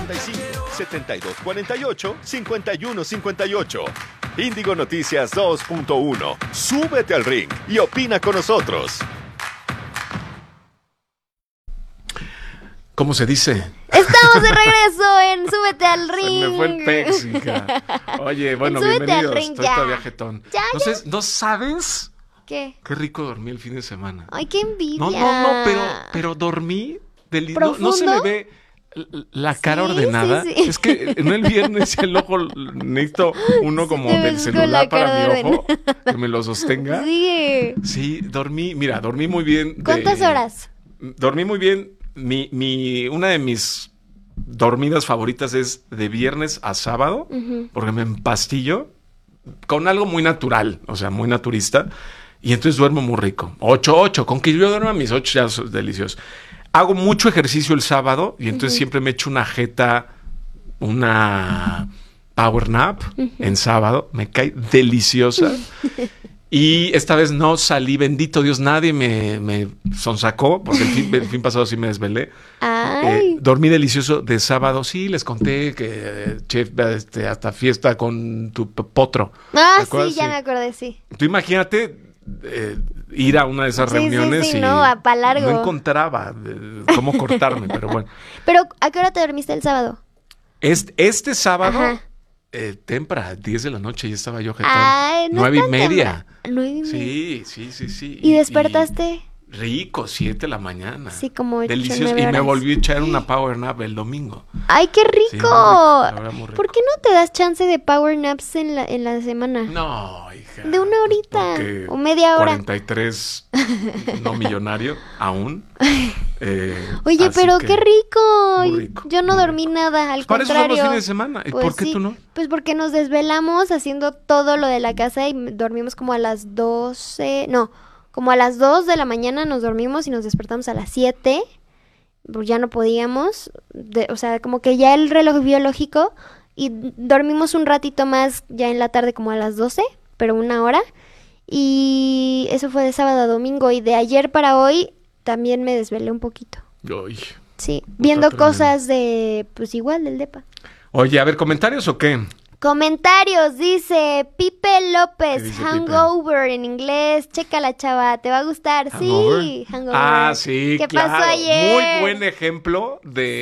55-7248-5158. Índigo Noticias 2.1. Súbete al ring y opina con nosotros. ¿Cómo se dice? Estamos de regreso en Súbete al Ring. Se me fue el pex, hija. Oye, bueno, bienvenidos. Estoy todavía jetón. ¿No sabes? ¿Qué? Qué rico dormí el fin de semana. Ay, qué envidia. No, pero dormí no se me ve la cara ordenada. Sí. Es que en el viernes el ojo necesito uno como del celular para mi ojo, que me lo sostenga. Sí, dormí muy bien. ¿Cuántas horas? Dormí muy bien. Una de mis dormidas favoritas es de viernes a sábado, porque me empastillo con algo muy natural, o sea, muy naturista, y entonces duermo muy rico. 8, con que yo duerma mis 8 ya es delicioso. Hago mucho ejercicio el sábado, y entonces siempre me echo una power nap en sábado, me cae deliciosa. Y esta vez no salí, bendito Dios, nadie me sonsacó, porque el fin pasado sí me desvelé. Dormí delicioso de sábado. Sí, les conté que, chef, hasta fiesta con tu potro. Sí, ya me acordé, sí. Tú imagínate ir a una de esas reuniones y pa' largo. No encontraba cómo cortarme, pero bueno. Pero, ¿a qué hora te dormiste el sábado? Este sábado... temprano, 10 de la noche, ya estaba yo jetón. 9:30. 9:30. Sí. ¿Y despertaste? Rico, 7 de la mañana. Sí, como delicioso. Y me volví a echar una power nap el domingo. ¡Ay, qué rico! Sí, muy rico. ¿Por qué no te das chance de power naps en la semana? No, hija. De una horita o media hora. 43, no millonario, aún. Oye, pero qué rico. Yo no dormí rico. nada, al Para contrario. eso son los fines de semana. ¿Y por qué tú no? Pues porque nos desvelamos haciendo todo lo de la casa y dormimos como a las 12, como a las 2 de la mañana nos dormimos y nos despertamos a las 7, pues ya no podíamos, o sea, como que ya el reloj biológico, y dormimos un ratito más ya en la tarde como a las 12, pero una hora, y eso fue de sábado a domingo, y de ayer para hoy también me desvelé un poquito. Uy, sí, viendo cosas pues igual del depa. Oye, a ver, ¿comentarios o qué? Comentarios, dice Pipe López, Hangover en inglés. Chécala, chava, te va a gustar. ¿Hangover? Sí, Hangover. Sí, ¿Qué claro. pasó ayer? Muy buen ejemplo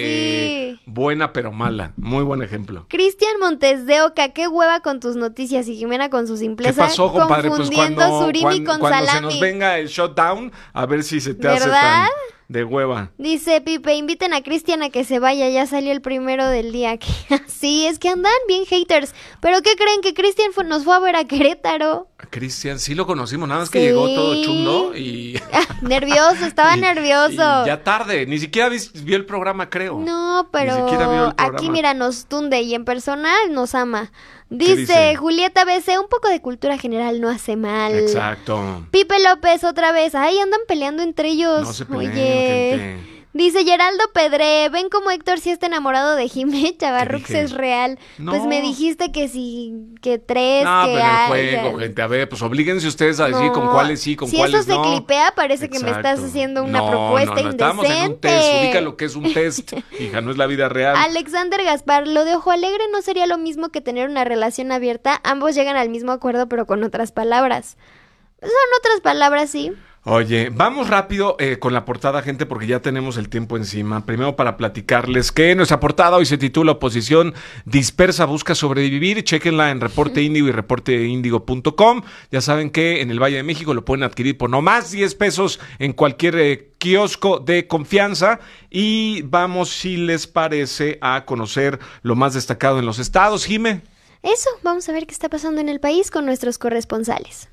de buena pero mala. Muy buen ejemplo. Cristian Montes de Oca, qué hueva con tus noticias, y Jimena con su simpleza. ¿Qué pasó, compadre? Confundiendo Pues surimi con salami. Cuando se nos venga el shutdown, a ver si se te hace ¿verdad? De hueva. Dice Pipe, inviten a Cristian a que se vaya, ya salió el primero del día. Sí, es que andan bien haters. ¿Pero qué creen? Que Cristian nos fue a ver a Querétaro. Cristian, sí lo conocimos, nada más que llegó todo chundo y... nervioso, estaba nervioso. Y ya tarde, ni siquiera vio el programa, creo. No, pero ni siquiera vio el programa. Aquí, mira, nos tunde y en persona nos ama. Dice Julieta BC, un poco de cultura general no hace mal. Exacto. Pipe López otra vez. Ay, andan peleando entre ellos. No se peleen, oye. gente. Dice Geraldo Pedré, ven como Héctor sí está enamorado de Jimé, Chavarrux es real. No. Pues me dijiste que sí, que 3, no, que pero el juego, gente, a ver, pues oblíguense ustedes a decir con cuáles sí, con cuáles no. Si eso se clipea, parece que me estás haciendo una propuesta indecente. Estamos en un test, ubica lo que es un test, hija, no es la vida real. Alexander Gaspar, lo de Ojo Alegre no sería lo mismo que tener una relación abierta, ambos llegan al mismo acuerdo pero con otras palabras. Son otras palabras, sí. Oye, vamos rápido con la portada, gente, porque ya tenemos el tiempo encima. Primero para platicarles que nuestra portada hoy se titula Oposición Dispersa busca sobrevivir. Chéquenla en Reporte Índigo y reporteindigo.com. Ya saben que en el Valle de México lo pueden adquirir por no más 10 pesos en cualquier kiosco de confianza. Y vamos, si les parece, a conocer lo más destacado en los estados. Jime. Eso, vamos a ver qué está pasando en el país con nuestros corresponsales.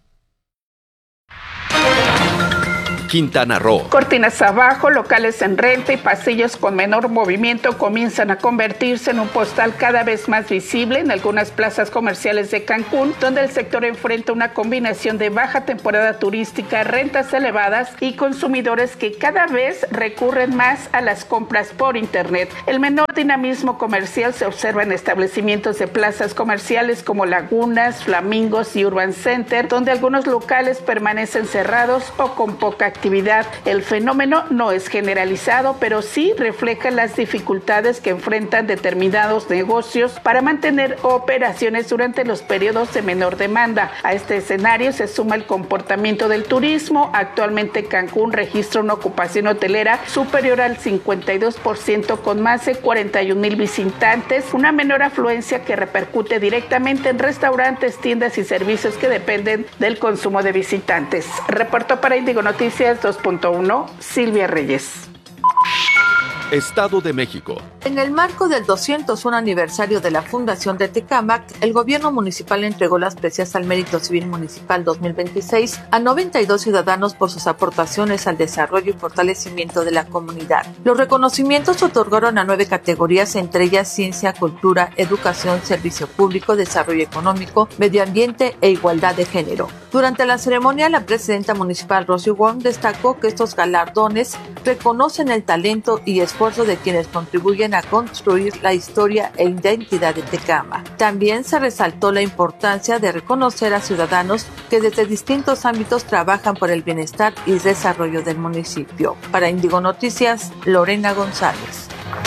Quintana Roo. Cortinas abajo, locales en renta y pasillos con menor movimiento comienzan a convertirse en un postal cada vez más visible en algunas plazas comerciales de Cancún, donde el sector enfrenta una combinación de baja temporada turística, rentas elevadas y consumidores que cada vez recurren más a las compras por internet. El menor dinamismo comercial se observa en establecimientos de plazas comerciales como Lagunas, Flamingos y Urban Center, donde algunos locales permanecen cerrados o con poca actividad. El fenómeno no es generalizado, pero sí refleja las dificultades que enfrentan determinados negocios para mantener operaciones durante los periodos de menor demanda. A este escenario se suma el comportamiento del turismo. Actualmente Cancún registra una ocupación hotelera superior al 52% con más de 41,000 visitantes, una menor afluencia que repercute directamente en restaurantes, tiendas y servicios que dependen del consumo de visitantes. Reportó para Índigo Noticias 2.1, Silvia Reyes. Estado de México. En el marco del 201 aniversario de la fundación de Tecámac, el gobierno municipal entregó las precias al Mérito Civil Municipal 2026 a 92 ciudadanos por sus aportaciones al desarrollo y fortalecimiento de la comunidad. Los reconocimientos se otorgaron a 9 categorías, entre ellas ciencia, cultura, educación, servicio público, desarrollo económico, medio ambiente e igualdad de género. Durante la ceremonia, la presidenta municipal Rosy Wong destacó que estos galardones reconocen el talento y esfuerzo de quienes contribuyen a construir la historia e identidad de Tecámac. También se resaltó la importancia de reconocer a ciudadanos que desde distintos ámbitos trabajan por el bienestar y desarrollo del municipio. Para Índigo Noticias, Lorena González.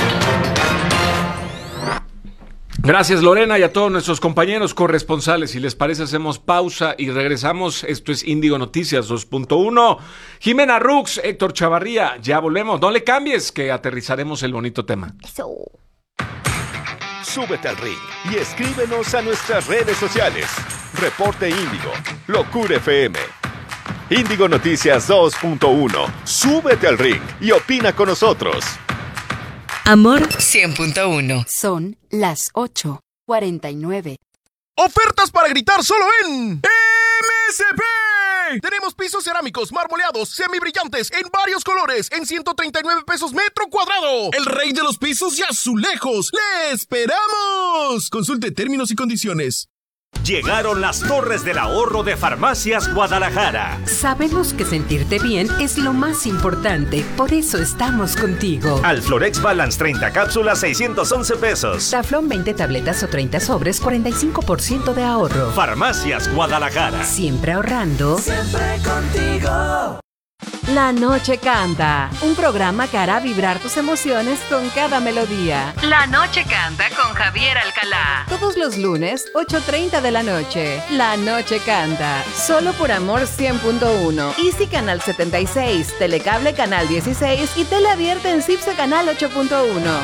Gracias, Lorena, y a todos nuestros compañeros corresponsales. Si les parece, hacemos pausa y regresamos. Esto es Índigo Noticias 2.1. Jimena Rux, Héctor Chavarría, ya volvemos. No le cambies, que aterrizaremos el bonito tema. Eso. Súbete al ring y escríbenos a nuestras redes sociales. Reporte Índigo, Locura FM. Índigo Noticias 2.1. Súbete al ring y opina con nosotros. Amor 100.1. Son las 8:49. Ofertas para gritar solo en MSP. Tenemos pisos cerámicos, marmoleados, semibrillantes, en varios colores, en 139 pesos metro cuadrado. El rey de los pisos y azulejos. ¡Le esperamos! Consulte términos y condiciones. Llegaron las Torres del Ahorro de Farmacias Guadalajara. Sabemos que sentirte bien es lo más importante, por eso estamos contigo. Alflorex Balance 30 cápsulas, 611 pesos. Taflón 20 tabletas o 30 sobres, 45% de ahorro. Farmacias Guadalajara. Siempre ahorrando. Siempre contigo. La Noche Canta, un programa que hará vibrar tus emociones con cada melodía. La Noche Canta con Javier Alcalá. Todos los lunes, 8:30 de la noche. La Noche Canta, solo por Amor 100.1. Easy Canal 76, Telecable Canal 16 y Tele Abierta en CIPSE Canal 8.1.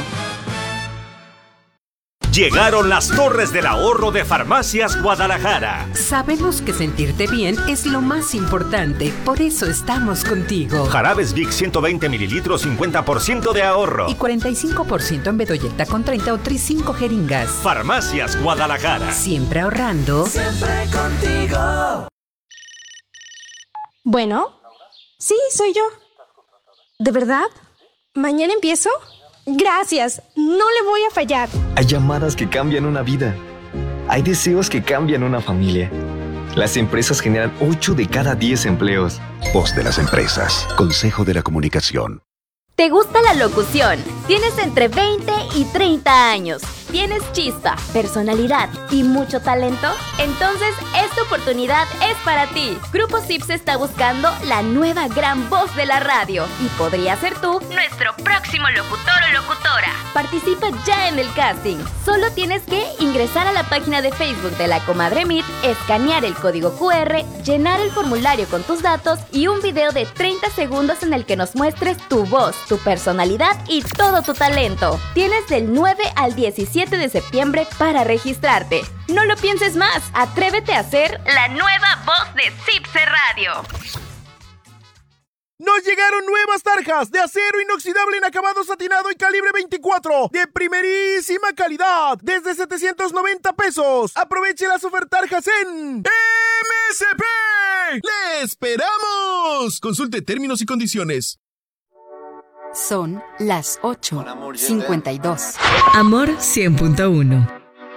Llegaron las Torres del Ahorro de Farmacias Guadalajara. Sabemos que sentirte bien es lo más importante, por eso estamos contigo. Jarabes Vic 120 mililitros, 50% de ahorro. Y 45% en Bedoyecta con 30 o 35 jeringas. Farmacias Guadalajara. Siempre ahorrando. Siempre contigo. Bueno, sí, soy yo. ¿De verdad? ¿Mañana empiezo? Gracias, no le voy a fallar. Hay llamadas que cambian una vida. Hay deseos que cambian una familia. Las empresas generan 8 de cada 10 empleos. Voz de las empresas. Consejo de la Comunicación. ¿Te gusta la locución? Tienes entre 20 y 30 años. ¿Tienes chispa, personalidad y mucho talento? Entonces, esta oportunidad es para ti. Grupo CIPSE está buscando la nueva gran voz de la radio y podría ser tú nuestro próximo locutor o locutora. Participa ya en el casting. Solo tienes que ingresar a la página de Facebook de La Comadre Meet, escanear el código QR, llenar el formulario con tus datos y un video de 30 segundos en el que nos muestres tu voz, tu personalidad y todo tu talento. Tienes del 9 al 17 de septiembre para registrarte. No lo pienses más. Atrévete a ser la nueva voz de CIPSE Radio. Nos llegaron nuevas tarjas de acero inoxidable en acabado satinado y calibre 24 de primerísima calidad desde 790 pesos. Aproveche las ofertarjas en MSP. ¡Le esperamos! Consulte términos y condiciones. Son las 8:52. Amor 100.1.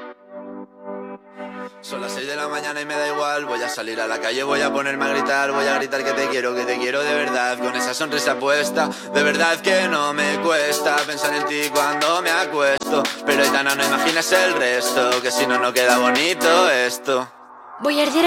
Son las 6 de la mañana y me da igual. Voy a salir a la calle, voy a ponerme a gritar. Voy a gritar que te quiero de verdad. Con esa sonrisa puesta, de verdad que no me cuesta pensar en ti cuando me acuesto. Pero Aitana, no imaginas el resto, que si no, no queda bonito esto. Voy a arder